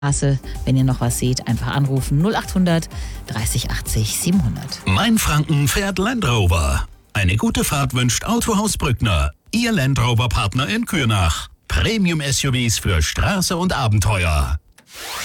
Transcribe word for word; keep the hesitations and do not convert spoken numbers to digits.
Straße. Wenn ihr noch was seht, einfach anrufen. null acht hundert dreißig achtzig siebenhundert. Mein Franken fährt Land Rover. Eine gute Fahrt wünscht Autohaus Brückner. Ihr Land Rover Partner in Kürnach. Premium-S U Vs für Straße und Abenteuer.